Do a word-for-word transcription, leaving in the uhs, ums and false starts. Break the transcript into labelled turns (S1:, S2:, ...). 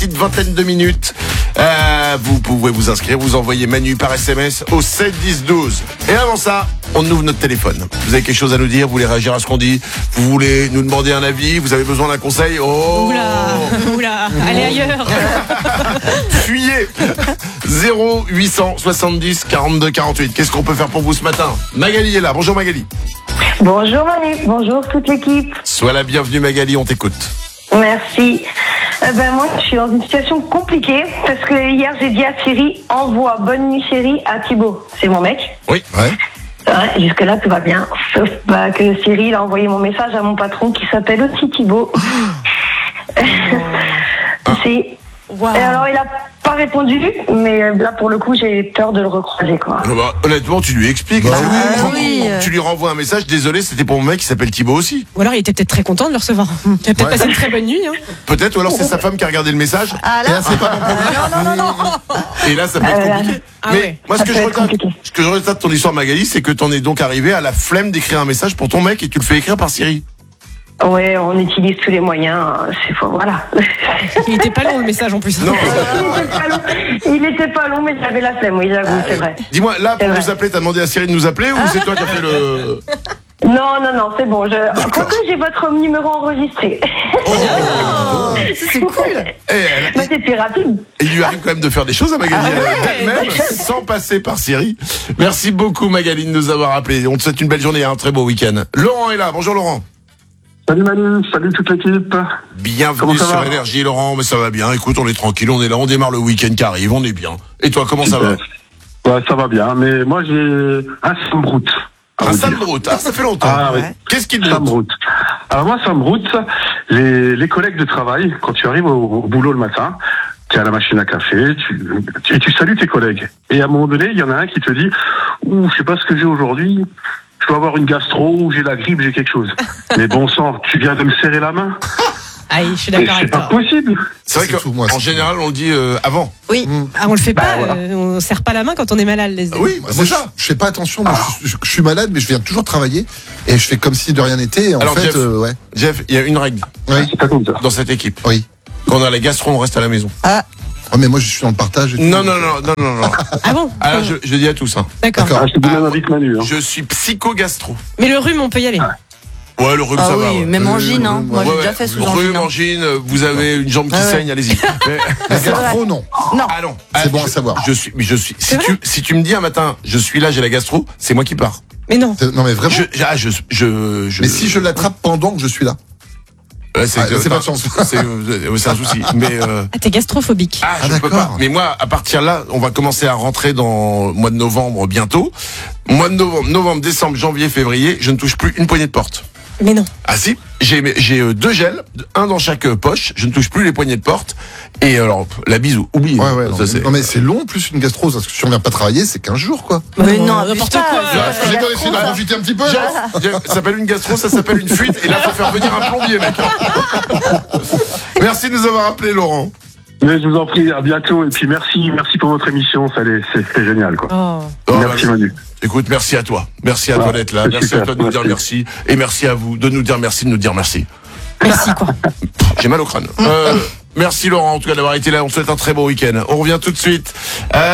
S1: petite vingtaine de minutes. Euh, vous pouvez vous inscrire, vous envoyez Manu par S M S au sept dix douze. Et avant ça, on ouvre notre téléphone. Vous avez quelque chose à nous dire, vous voulez réagir à ce qu'on dit, vous voulez nous demander un avis, vous avez besoin d'un conseil. Oh
S2: Oula, oula, allez ailleurs.
S1: Fuyez. Zéro huit cent soixante-dix quarante-deux quarante-huit. Qu'est-ce qu'on peut faire pour vous ce matin? Magali est là. Bonjour Magali.
S3: Bonjour Manu, bonjour toute l'équipe.
S1: Sois la bienvenue Magali, on t'écoute.
S3: Merci. Euh, ben moi, je suis dans une situation compliquée parce que hier j'ai dit à Chérie, envoie bonne nuit chérie à Thibaut. C'est mon mec.
S1: Oui.
S4: Ouais.
S3: Ouais, jusque là tout va bien. Sauf bah, que Cyril a envoyé mon message à mon patron qui s'appelle aussi Thibaut. C'est...
S2: Wow.
S3: Et alors il a pas répondu, mais là pour le coup j'ai peur de le recroiser quoi.
S1: Ah bah, honnêtement, tu lui expliques.
S4: Bah
S1: tu,
S4: oui,
S1: lui,
S2: ah oui.
S1: tu lui renvoies un message. Désolé, c'était pour mon mec qui s'appelle Thibaut aussi.
S2: Ou alors il était peut-être très content de le recevoir. Il a peut-être
S4: Ouais.
S2: passé une très bonne nuit. Hein.
S1: Peut-être, ou alors c'est sa femme qui a regardé le message.
S5: Ah
S4: Et là,
S5: là,
S4: c'est pas mon problème.
S5: non, non, non, non.
S1: Et là, ça peut être
S3: Euh,
S1: compliqué.
S2: ah
S1: Mais
S2: ouais.
S1: moi, ce
S3: Ça
S1: que,
S3: peut
S1: je
S3: être
S1: regrette,
S3: compliqué.
S1: ce que je regrette de ton histoire, Magali, c'est que t'en es donc arrivé à la flemme d'écrire un message pour ton mec et tu le fais écrire par Siri.
S3: Ouais, on utilise tous les moyens, c'est faux, voilà.
S2: Il était pas long le message en plus.
S1: Non.
S3: Il était pas long, il était pas long, mais j'avais la flemme, oui, j'avoue, c'est vrai.
S1: Dis-moi, là, pour
S3: C'est vrai.
S1: nous appeler, t'as demandé à Siri de nous appeler ou c'est toi qui as fait le...
S3: Non, non, non, c'est bon. Je... Pourquoi j'ai votre numéro enregistré?
S1: Oh.
S5: C'est cool.
S1: Eh, elle-
S3: Mais c'était rapide.
S1: il lui arrive quand même de faire des choses à Magali euh, d'elle-même, sans passer par Siri. Merci beaucoup Magali de nous avoir appelés. On te souhaite une belle journée et un très beau week-end. Laurent est là. Bonjour Laurent.
S6: Salut Manu, salut toute l'équipe.
S1: Bienvenue
S6: Comment ça
S1: sur
S6: va
S1: Énergie Laurent, mais ça va bien. Écoute, on est tranquille, on est là, on démarre le week-end qui arrive, on est bien. Et toi, comment ça va?
S6: Ouais, ça va bien, mais moi j'ai un Samrout.
S1: Un Sam Brout, ah, ça fait longtemps.
S6: Ah oui,
S1: Qu'est-ce qui te broute?
S6: Samrout. Alors moi Samrout, les, les collègues de travail, quand tu arrives au, au boulot le matin, tu es à la machine à café, tu, tu, et tu salues tes collègues. Et à un moment donné, il y en a un qui te dit « Ouh, je sais pas ce que j'ai aujourd'hui, je dois avoir une gastro, ou j'ai la grippe, j'ai quelque chose. » Mais bon sang, tu viens de me serrer la main?
S2: Aïe, je suis
S6: Mais
S2: d'accord
S6: c'est
S2: avec
S6: pas
S2: toi.
S6: possible.
S1: C'est vrai
S4: C'est tout, moi,
S1: qu'en
S4: c'est-
S1: général, on le dit euh, avant.
S5: Oui.
S2: Ah, on le fait
S6: Bah,
S2: pas,
S6: voilà.
S2: euh, on serre pas la main quand on est malade. Les...
S1: Ah oui,
S4: Moi,
S1: c'est
S4: je,
S1: ça.
S4: je fais pas attention. Moi, je, je- je suis malade, mais je viens toujours travailler et je fais comme si de rien n'était. Et En
S1: Alors,
S4: fait,
S1: Jeff.
S4: euh, ouais.
S1: Jeff, il y a une règle
S4: Oui.
S6: C'est pas comme ça.
S1: dans cette équipe.
S4: Oui.
S1: Quand on a la gastro, on reste à la maison.
S4: Oh, mais moi, je suis dans le partage. Et tout.
S1: Non, non, non, non, non, non.
S2: Ah bon?
S1: Alors, je, je dis à tous, hein.
S2: D'accord.
S4: D'accord.
S6: Ah, je te donne un avis que Manu. Hein.
S1: Je suis psycho-gastro.
S2: Mais le rhume, on peut y aller.
S1: Ouais, le rhume,
S5: Ah
S1: ça
S5: oui,
S1: va. ouais.
S5: même
S4: Euh,
S5: angine, hein.
S4: ouais,
S5: Moi, j'ai
S1: Ouais,
S5: déjà
S1: ouais.
S5: fait sous
S1: Rhume,
S5: angine. hein.
S1: angine, vous avez une jambe qui
S5: Ah ouais.
S1: saigne, allez-y. Mais-
S4: La gastro, non.
S5: Non.
S1: Ah non.
S4: C'est
S1: Ah,
S4: bon
S1: je-
S4: à savoir.
S1: Je suis, mais je suis. Si
S2: C'est
S1: tu, si tu me dis un matin, je suis là, j'ai la gastro, c'est moi qui pars.
S2: Mais non.
S4: C'est- Non, mais vraiment.
S1: Je, ah, je, je, je-
S4: Mais si je l'attrape pendant que je suis là.
S1: Ouais, c'est,
S4: Ah, c'est pas de chance.
S1: C'est, euh, c'est un souci. Mais euh,
S2: Ah, t'es gastrophobique.
S1: ah,
S4: Ah,
S1: je peux
S4: d'accord.
S1: pas. Mais moi, à partir de là, on va commencer à rentrer dans le mois de novembre bientôt. Mois de novembre, novembre, décembre, janvier, février, je ne touche plus une poignée de porte.
S2: Mais non.
S1: Ah si, j'ai j'ai euh, deux gels, un dans chaque euh, poche. Je ne touche plus les poignées de porte. Et alors, la bise, oublie.
S4: Ouais, ouais. Non,
S1: Ça,
S4: mais,
S1: c'est-
S4: non, mais c'est long, plus une gastro. Parce que si on vient pas travailler, c'est quinze jours, quoi.
S5: Mais
S2: Bon,
S5: non, abuse
S2: n'importe
S5: pas.
S2: quoi.
S5: C'est-
S1: Ouais,
S5: c'est
S4: J'ai
S5: gastro,
S4: essayé d'en
S5: ça.
S4: profiter un petit peu.
S1: Jeff, Jeff, ça s'appelle une gastro, ça s'appelle une fuite, et là, faut faire venir un plombier, mec. Merci de nous avoir appelé, Laurent.
S6: Mais je vous en prie, à bientôt. Et puis merci, merci pour votre émission. Ça, allait- c'est c'est génial, quoi.
S2: Oh.
S1: Oh,
S6: Merci
S1: bah,
S6: Manu.
S1: écoute, merci à toi. Merci à
S6: Ouais,
S1: toi d'être là.
S6: c'est
S1: Merci
S6: super.
S1: à toi de nous dire merci. Et merci à vous de nous dire merci, de nous dire merci.
S2: Merci, quoi.
S1: J'ai mal au crâne. Euh, merci, Laurent, en tout cas, d'avoir été là. On te souhaite un très beau week-end. On revient tout de suite. Euh,